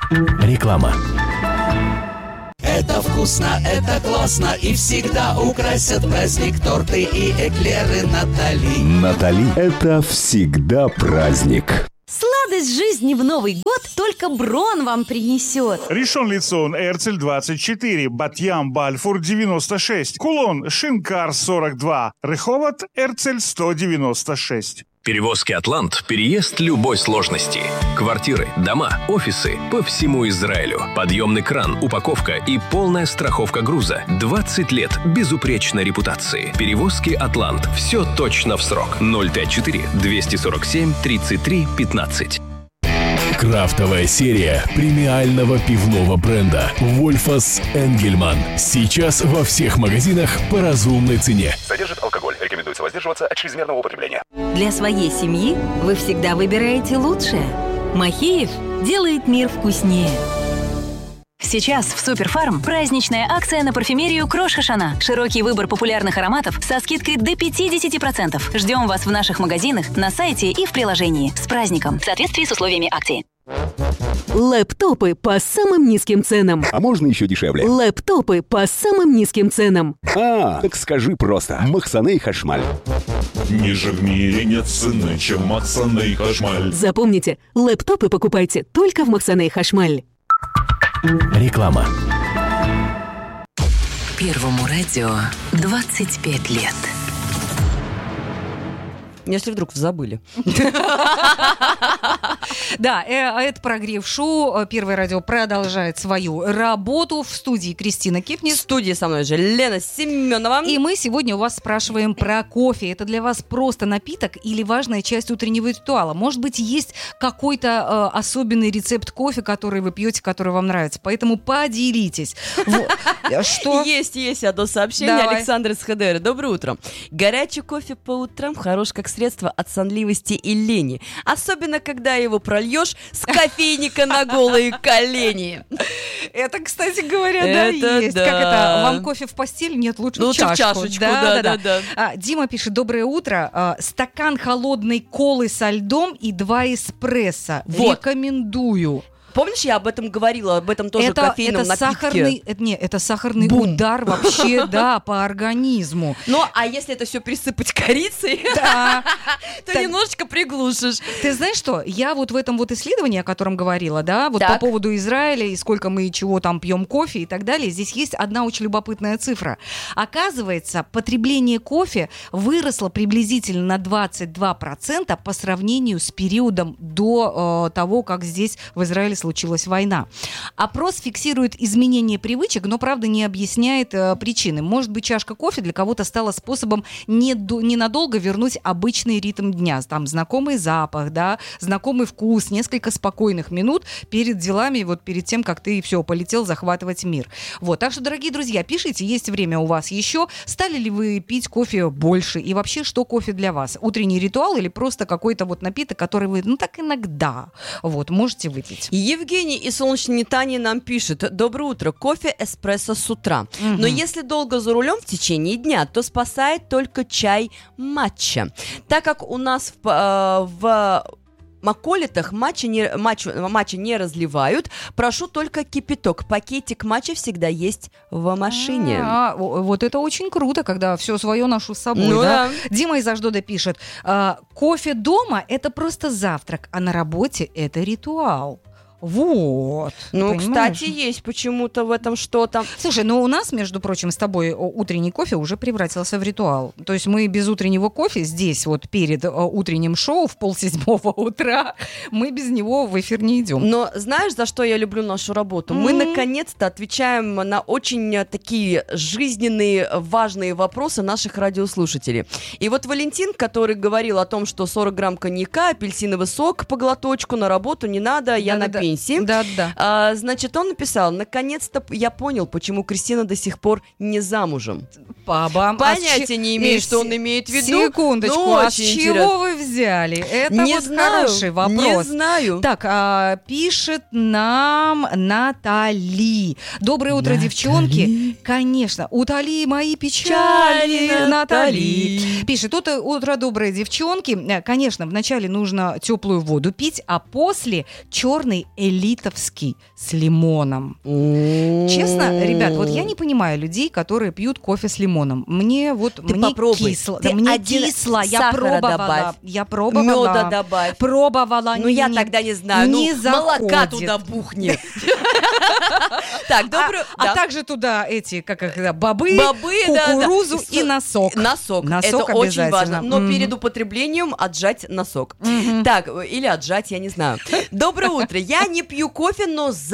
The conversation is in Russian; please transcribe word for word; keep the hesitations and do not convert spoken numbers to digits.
Реклама. Это вкусно, это классно и всегда украсят праздник торты и эклеры Натали. Натали – это всегда праздник. Сладость жизни в Новый год только Брон вам принесет. Ришон Лицон, Эрцель двадцать четыре, Батьям, Бальфур девяносто шесть, Кулон, Шинкар сорок два, Реховод, Эрцель сто девяносто шесть. Перевозки «Атлант» – переезд любой сложности. Квартиры, дома, офисы по всему Израилю. Подъемный кран, упаковка и полная страховка груза. двадцать лет безупречной репутации. Перевозки «Атлант». Все точно в срок. ноль пятьдесят четыре двести сорок семь тридцать три пятнадцать. Крафтовая серия премиального пивного бренда «Вольфас Энгельман». Сейчас во всех магазинах по разумной цене. Содержит алкоголь. Рекомендуется воздерживаться от чрезмерного употребления. Для своей семьи вы всегда выбираете лучшее. Махеев делает мир вкуснее. Сейчас в Суперфарм праздничная акция на парфюмерию Крош Хашана. Широкий выбор популярных ароматов со скидкой до пятьдесят процентов. Ждем вас в наших магазинах, на сайте и в приложении. С праздником! В соответствии с условиями акции. Лэптопы по самым низким ценам. А можно еще дешевле? Лэптопы по самым низким ценам. А, так скажи просто. Махсаней Хашмаль. Ниже в мире нет цены, чем Махсаней Хашмаль. Запомните, лэптопы покупайте только в Махсаней Хашмаль. Реклама. Первому радио двадцать пять лет. Если вдруг забыли. Да, это «Прогрев шоу». Первое радио продолжает свою работу. В студии Кристина Кипнис. В студии со мной же Лена Семенова. И мы сегодня у вас спрашиваем про кофе. Это для вас просто напиток или важная часть утреннего ритуала? Может быть, есть какой-то э, особенный рецепт кофе, который вы пьете, который вам нравится? Поэтому поделитесь. Что? Есть, есть одно сообщение. Александр из ХДР. Доброе утро. Горячий кофе по утрам хорош как средство от сонливости и лени. Особенно, когда его прольешь с кофейника на голые колени. Это, кстати говоря, да, есть. Как это? Вам кофе в постель? Нет, лучше в чашку. чашечку, да, да, да. Дима пишет: доброе утро. Стакан холодной колы со льдом и два эспрессо. Рекомендую. Помнишь, я об этом говорила, об этом тоже это, кофейном это напитке? Сахарный, это, не, это сахарный Бум. удар вообще, да, по организму. Ну, а если это все присыпать корицей, да. то так, немножечко приглушишь. Ты знаешь что, я вот в этом вот исследовании, о котором говорила, да, вот так. по поводу Израиля и сколько мы чего там пьем кофе и так далее, здесь есть одна очень любопытная цифра. Оказывается, потребление кофе выросло приблизительно на двадцать два процента по сравнению с периодом до э, того, как здесь в Израиле случилась война. Опрос фиксирует изменение привычек, но, правда, не объясняет э, причины. Может быть, чашка кофе для кого-то стала способом ненадолго вернуть обычный ритм дня. Там знакомый запах, да, знакомый вкус, несколько спокойных минут перед делами, вот перед тем, как ты все, полетел захватывать мир. Вот. Так что, дорогие друзья, пишите, есть время у вас еще. Стали ли вы пить кофе больше? И вообще, что кофе для вас? Утренний ритуал или просто какой-то вот напиток, который вы, ну, так иногда, вот, можете выпить? Евгений из Солнечной Нетании нам пишет: доброе утро, кофе эспрессо с утра. Угу. Но если долго за рулем в течение дня, то спасает только чай матча. Так как у нас в, э, в маколитах матча не, матч, матча не разливают, прошу только кипяток. Пакетик матча всегда есть в машине. А, вот это очень круто, когда все свое ношу с собой. Ну, да? Да. Дима из Аждода пишет: кофе дома — это просто завтрак, а на работе — это ритуал. Вот. Ну, понимаешь? кстати, есть почему-то в этом что-то. Слушай, ну у нас, между прочим, с тобой утренний кофе уже превратился в ритуал. То есть мы без утреннего кофе здесь вот перед утренним шоу в полседьмого утра, мы без него в эфир не идем. Но знаешь, за что я люблю нашу работу? Mm-hmm. Мы наконец-то отвечаем на очень такие жизненные, важные вопросы наших радиослушателей. И вот Валентин, который говорил о том, что сорок грамм коньяка, апельсиновый сок по глоточку, на работу не надо, я на пенсии. Да, да. А, значит, он написал: наконец-то я понял, почему Кристина до сих пор не замужем. Бабам. Понятия а не имею, что он имеет в виду. Секундочку, ну, а с чего интересно. Вы взяли? Это не вот знаю, хороший вопрос. Не знаю. Так, а, пишет нам Натали. Доброе утро, Натали. Девчонки. Конечно, утоли мои печали, Натали. Натали. Пишет: утро доброе, девчонки. Конечно, вначале нужно теплую воду пить, а после черный элитовский с лимоном. Честно, ребят, вот я не понимаю людей, которые пьют кофе с лимоном. Мне вот Ты мне попробуй. кисло. Ты Да, мне один кисло. Я сахара пробовала. добавь. Я пробовала. Меда добавь. Пробовала. Ну, я тогда не знаю. Не Ну, молока заходит. туда бухни. Так, добрую... А также туда эти, как их, да, бобы, Бобы, да, да. кукурузу и носок. Носок. Носок Это очень обязательно. важно. Но Мгм. перед употреблением отжать носок. Так, или отжать, я не знаю. Доброе утро. Я не пью кофе, но